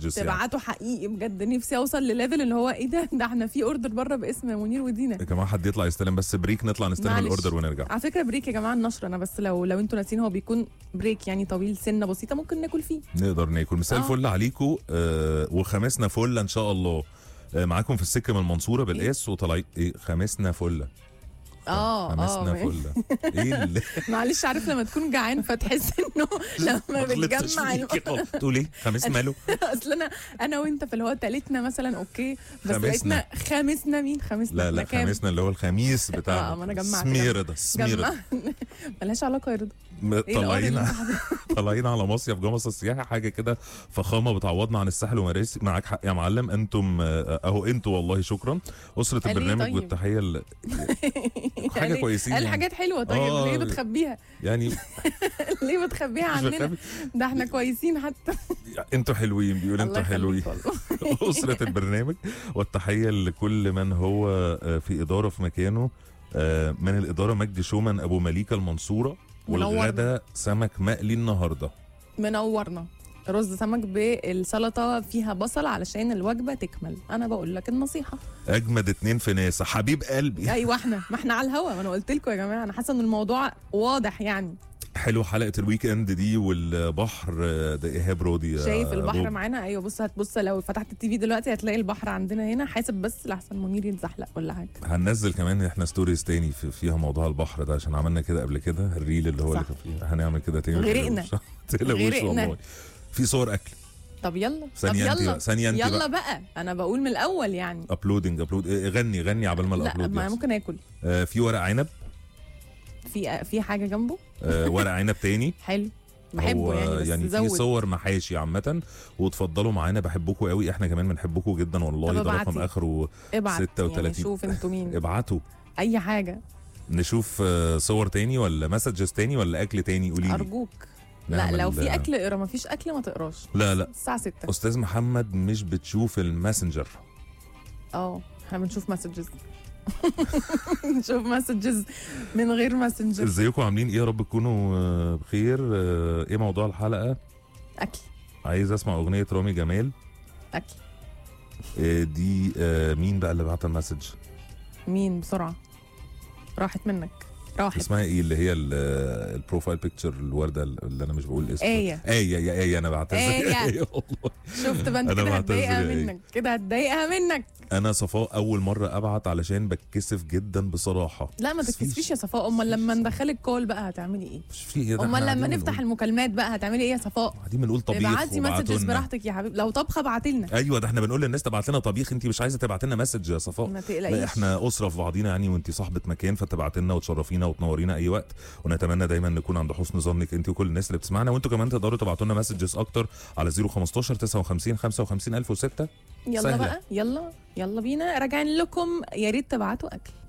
مسجز يعني. تبعتوا حقيقي بجد، نفسي اوصل لليفل اللي هو ايه ده احنا في اوردر بره باسم منير ودينا. يا جماعه حد يطلع يستلم بس بريك، نطلع نستلم معلش. الاوردر ونرجع. على فكره بريك يا جماعه النشر، انا بس لو انتوا ناسين هو بيكون بريك يعني طويل سنه بسيطه ممكن ناكل فيه. نقدر ناكل. مساء الفل عليكم. وخمسنا فله ان شاء الله. معاكم في السكه من المنصوره بالقاس وطالعين خمسنا فله. خمسنا فله. ايه معلش، عارف لما تكون جعان فتحس انه لما بتجمع تقول ايه خمس ماله. اصل انا وانت في اللي هو تالتنا مثلا اوكي، بس لقيتنا خامسنا مين خامسنا؟ لا خامسنا اللي هو الخميس بتاع ما انا جمعت سمير ملهاش علاقه يا رضا. طالعين على مصيف جمصة السياحي، حاجه كده فخامه بتعوضنا عن الساحل ومراسي. معاك حق يا معلم، انتم اهو انتوا والله شكرا اسره البرنامج. والتحيه حاجه كويسين قال حاجات حلوه. طيب ليه بتخبيها يعني؟ ليه بتخبيها عننا؟ ده احنا كويسين حتى. انتوا حلوين، بيقول انتوا حلوين. اسره البرنامج والتحيه لكل من هو في اداره في مكانه. من الاداره مجدي شومان ابو مليكه المنصوره، والغدا سمك مقلي النهارده. منورنا. رز سمك بالسلطه فيها بصل علشان الوجبه تكمل. انا بقول لك النصيحه. اجمد اتنين في ناسا حبيب قلبي. ايوه ما احنا على الهوا. ما انا قلت لكم يا جماعه، انا حاسه ان الموضوع واضح يعني. حلو حلقه الويك اند دي والبحر ده. ايهاب رودي شايف البحر معانا. ايوه هتبص لو فتحت التي في دلوقتي هتلاقي البحر عندنا هنا. حاسب بس لحسن منير يتزحلق ولا حاجه. هننزل كمان احنا ستوريز تاني فيها موضوع البحر ده، عشان عملنا كده قبل كده الريل اللي هو اللي كان فيه. هنعمل كده تاني. غرقنا والله. في صور اكل. طب يلا ثانيه انت يلا بقى. انا بقول من الاول يعني. ابلود غني عبال ما الابلود. لا ما ممكن اكل. في ورق عنب. في حاجه جنبه. ورق عنب تاني. حلو بحبه يعني في صور محاشي عامه. وتفضلوا معانا، بحبكم قوي. احنا كمان بنحبكم جدا والله. ده رقم اخره 36. يعني شوف انتوا مين. ابعتوا اي حاجه. نشوف صور تاني ولا مسجز تاني ولا اكل تاني؟ قولي لي ارجوك. لا لو في اكل اقرا، ما فيش اكل ما تقراش. لا الساعه 6. استاذ محمد مش بتشوف الماسنجر؟ احنا بنشوف مسجز. نشوف مسجز من غير ماسنجر. ازيكم عاملين ايه؟ يا رب تكونوا بخير. ايه موضوع الحلقه؟ اكل. عايز اسمع اغنيه رامي جمال. اكل. دي مين بقى اللي بعت المسج؟ مين بسرعه؟ راحت منك. اسمها ايه اللي هي البروفايل بيكتشر الورده اللي انا مش بقول اسمها؟ ايه انا بعتذر. ايه والله. شفت بقى انت كده هتضايقها منك. انا صفاء اول مره ابعت علشان بتكسف جدا بصراحه. لا ما تتكسفيش يا صفاء. امال لما ندخلك كول بقى هتعملي ايه؟ امال لما نفتح المكالمات بقى هتعملي ايه يا صفاء؟ قاعدين بنقول طبيخ. ابعتي مسجز براحتك يا حبيبي. لو طبخه ابعتي لنا. ايوه ده احنا بنقول للناس تبعت لنا طبيخ. انت مش عايزه تبعت لنا مسج يا صفاء؟ ما تقلقيش. احنا اسره في بعضينا يعني، وانت صاحبه مكان فتبعت لنا وتشرفينا وتنورينا اي وقت. ونتمنى دايما نكون عند حسن ظنك انت وكل الناس اللي بتسمعنا. وانتوا كمان تقدروا تبعتوا لنا مسجز اكتر على 015 59 55 1006. يلا سهلة. بقى يلا بينا راجعين لكم. يا ريت تبعتوا اكل.